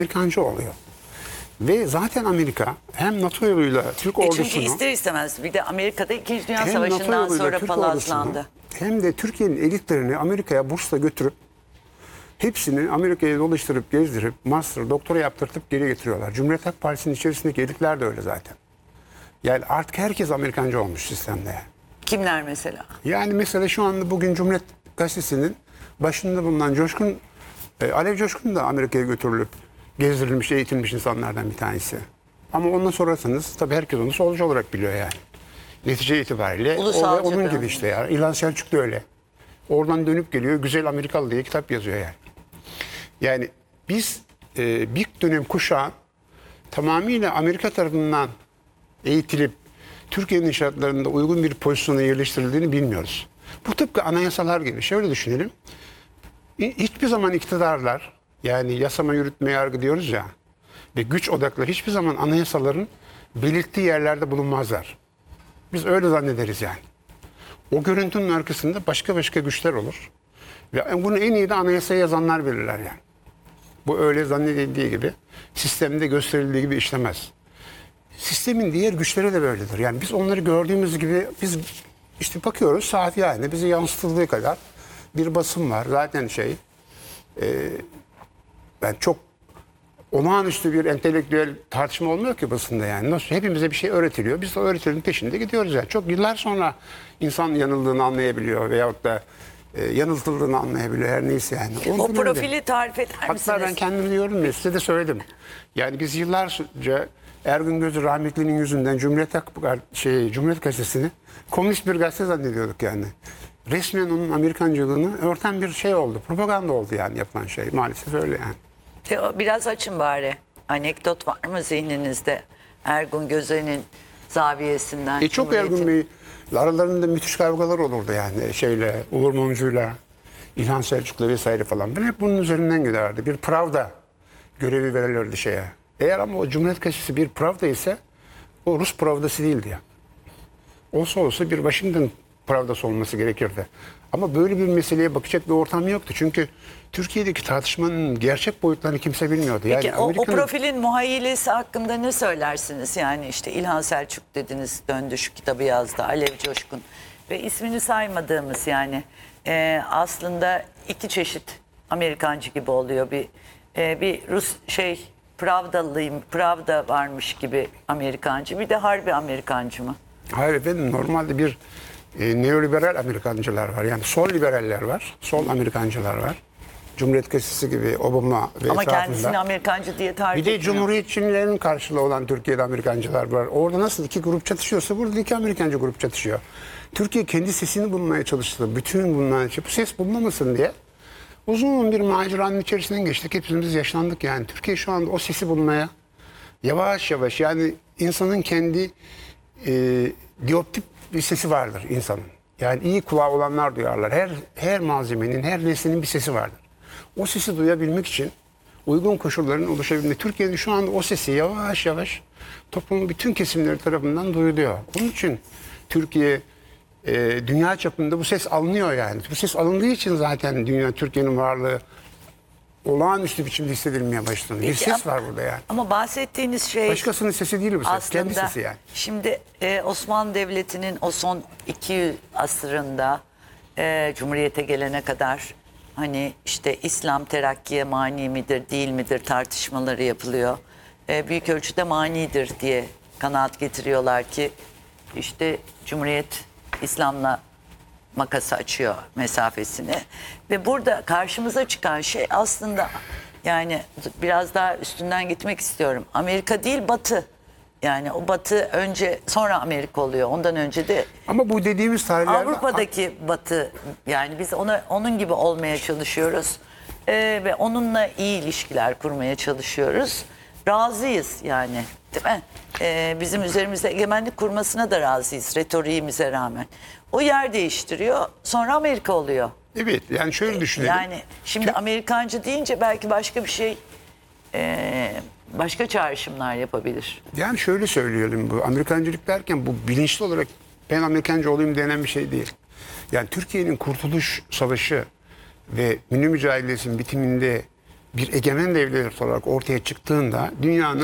Amerikancı oluyor. Ve zaten Amerika hem NATO yoluyla Türk ordusunu... Çünkü ister istemez bir de Amerika'da 2. Dünya hem NATO Savaşı'ndan yoluyla sonra Türk palazlandı. ordusunu, hem de Türkiye'nin elitlerini Amerika'ya bursla götürüp hepsini Amerika'ya dolaştırıp, gezdirip, master, doktora yaptırtıp geri getiriyorlar. Cumhuriyet Halk Partisi'nin içerisindeki elitler de öyle zaten. Yani artık herkes Amerikancı olmuş sistemde. Kimler mesela? Yani mesela şu anda bugün Cumhuriyet Gazetesi'nin başında bulunan Alev Coşkun da Amerika'ya götürülüp gezdirilmiş, eğitilmiş insanlardan bir tanesi. Ama ondan sorarsanız tabii herkes onu solcu olarak biliyor yani. Netice itibariyle Ulusalcı onun da. gibi işte ya. İlhan Selçuk da öyle. Oradan dönüp geliyor, Güzel Amerikalı diye kitap yazıyor yani. Yani biz bir dönem kuşağın tamamıyla Amerika tarafından eğitilip Türkiye'nin şartlarında uygun bir pozisyona yerleştirildiğini bilmiyoruz. Bu tıpkı anayasalar gibi. Şöyle düşünelim. Hiçbir zaman iktidarlar, yani yasama, yürütme, yargı diyoruz ya, ve güç odakları hiçbir zaman anayasaların belirttiği yerlerde bulunmazlar. Biz öyle zannederiz yani. O görüntünün arkasında başka güçler olur. Ve bunu en iyi de anayasaya yazanlar belirler yani. Bu öyle zannedildiği gibi, sistemde gösterildiği gibi işlemez. Sistemin diğer güçleri de böyledir. Yani biz onları gördüğümüz gibi, biz işte bakıyoruz, saat yani bizi yansıtıldığı kadar bir basın var. Zaten ben çok olağanüstü bir entelektüel tartışma olmuyor ki basında yani. Nasıl? Hepimize bir şey öğretiliyor. Biz de öğretilerin peşinde gidiyoruz yani. Çok yıllar sonra insan yanıldığını anlayabiliyor veyahut da yanıltıldığını anlayabiliyor, her neyse yani. O profili tarif eder misiniz? Hatta ben kendim diyorum ya, size de söyledim. Yani biz yıllarca Ergun Gözü rahmetlinin yüzünden Cumhuriyet Gazetesi'ni komünist bir gazete zannediyorduk yani. Resmen onun Amerikancılığını örten bir şey oldu. Propaganda oldu yani yapılan şey. Maalesef öyle yani. Biraz açın bari. Anekdot var mı zihninizde? Ergun Göze'nin zaviyesinden. Çok Ergun Bey, aralarında müthiş kavgalar olurdu yani Uğur Mumcu'yla, İlhan Selçuk'la vesaire falan. Ben hep bunun üzerinden giderdi. Bir Pravda görevi verilirdi şeye. Eğer ama o Cumhuriyet Gazetesi bir Pravda ise o Rus Pravdası değildi ya. Olsa bir Washington Pravdası olması gerekirdi. Ama böyle bir meseleye bakacak bir ortam yoktu. Çünkü Türkiye'deki tartışmanın gerçek boyutlarını kimse bilmiyordu. Peki Yani o profilin muhayyilesi hakkında ne söylersiniz? Yani işte İlhan Selçuk dediniz, döndü şu kitabı yazdı, Alev Coşkun ve ismini saymadığımız yani aslında iki çeşit Amerikancı gibi oluyor. Bir Rus Pravda varmış gibi Amerikancı, bir de harbi Amerikancı mı? Hayır efendim, normalde bir neoliberal Amerikancılar var. Yani sol liberaller var, sol Amerikancılar var. Cumhuriyet Gazetesi gibi Obama ve Ama etrafında. kendisini Amerikancı diye tarif Bir de etmiyor. Cumhuriyetçilerin karşılığı olan Türkiye'de Amerikancılar var. Orada nasıl iki grup çatışıyorsa burada iki Amerikancı grup çatışıyor. Türkiye kendi sesini bulmaya çalıştı. Bütün bunlar için bu ses bulunamasın diye uzun bir maceranın içerisinden geçtik. Hepimiz yaşlandık yani. Türkiye şu anda o sesi bulmaya yavaş yavaş, yani insanın kendi dioptik bir sesi vardır insanın. Yani iyi kulağı olanlar duyarlar. Her malzemenin, her nesnenin bir sesi vardır. O sesi duyabilmek için uygun koşulların oluşabilmesi. Türkiye'de şu anda o sesi yavaş yavaş toplumun bütün kesimleri tarafından duyuluyor. Onun için Türkiye dünya çapında bu ses alınıyor yani. Bu ses alındığı için zaten Türkiye'nin varlığı olağanüstü biçimde hissedilmeye başladı. Bir ses var burada yani. Ama bahsettiğiniz şey... Başkasının sesi değil bu ses. Aslında, kendi sesi yani. Şimdi Osmanlı Devleti'nin o son 200 asrında Cumhuriyet'e gelene kadar hani işte İslam terakkiye mani midir değil midir tartışmaları yapılıyor. Büyük ölçüde manidir diye kanaat getiriyorlar ki işte Cumhuriyet İslam'la makası açıyor mesafesini. Ve burada karşımıza çıkan şey aslında yani biraz daha üstünden gitmek istiyorum. Amerika değil Batı. Yani o Batı önce sonra Amerika oluyor. Ondan önce de ama bu dediğimiz tarihlerde Avrupa'daki Batı, yani biz onun gibi olmaya çalışıyoruz. Ve onunla iyi ilişkiler kurmaya çalışıyoruz. Razıyız yani, değil mi? Bizim üzerimizde egemenlik kurmasına da razıyız retoriğimize rağmen. O yer değiştiriyor, sonra Amerika oluyor. evet, yani şöyle düşünelim. Yani şimdi Amerikancı deyince belki başka bir şey, başka çağrışımlar yapabilir. Yani şöyle söyleyelim, bu Amerikancılık derken bu bilinçli olarak ben Amerikancı olayım denen bir şey değil. Yani Türkiye'nin Kurtuluş Savaşı ve Milli Mücadelesi'nin bitiminde bir egemen devlet olarak ortaya çıktığında dünyanın